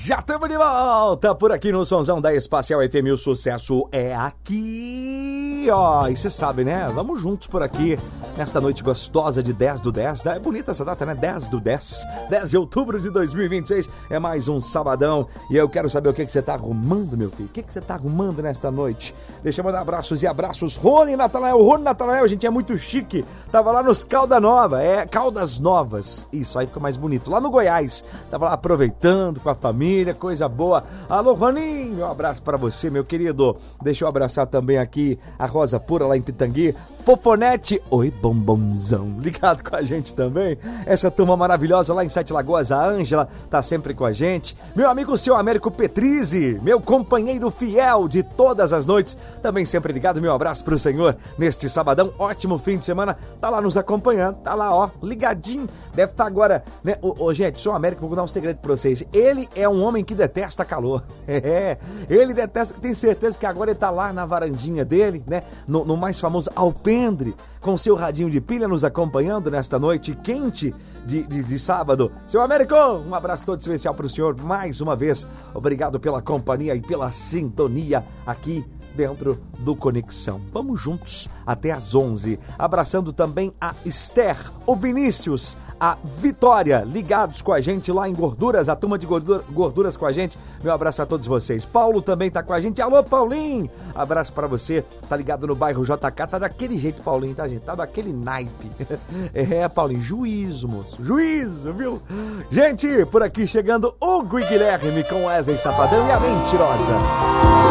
Já estamos de volta por aqui no Sonzão da Espacial FM. O sucesso é aqui, ó. E você sabe, né? Vamos juntos por aqui nesta noite gostosa de 10/10. É bonita essa data, né? 10/10. 10 de outubro de 2026. É mais um sabadão. E eu quero saber o que você tá arrumando, meu filho. O que você tá arrumando nesta noite? Deixa eu mandar abraços e abraços. Rony Natanael, a gente é muito chique. Tava lá nos Caldas Novas. Isso, aí fica mais bonito. Lá no Goiás. Tava lá aproveitando com a família. Coisa boa. Alô, Roninho, um abraço pra você, meu querido. Deixa eu abraçar também aqui a Rosa Pura lá em Pitangui. Fofonete, oi, bombonzão, ligado com a gente também. Essa turma maravilhosa lá em Sete Lagoas, a Ângela tá sempre com a gente. Meu amigo seu Américo Petrizzi, meu companheiro fiel de todas as noites, também sempre ligado. Meu abraço pro senhor neste sabadão, ótimo fim de semana. Tá lá nos acompanhando, tá lá, ó, ligadinho. Deve estar agora, né? Gente, seu Américo, vou dar um segredo pra vocês. Ele é um homem que detesta calor. Ele detesta, tenho certeza que agora ele tá lá na varandinha dele, né? No mais famoso alpendre, com seu radinho de pilha nos acompanhando nesta noite quente de sábado. Seu Américo, um abraço todo especial pro senhor mais uma vez. Obrigado pela companhia e pela sintonia aqui dentro do Conexão. Vamos juntos até às 11. Abraçando também a Esther, o Vinícius, a Vitória, ligados com a gente lá em Gorduras, a turma de gorduras com a gente. Meu abraço a todos vocês. Paulo também tá com a gente. Alô, Paulinho! Abraço pra você. Tá ligado no bairro JK. Tá daquele jeito, Paulinho, tá, gente? Tá daquele naipe. Paulinho, juízo, moço. Juízo, viu? Gente, por aqui chegando o Guilherme com Wesley Safadão e a Mentirosa.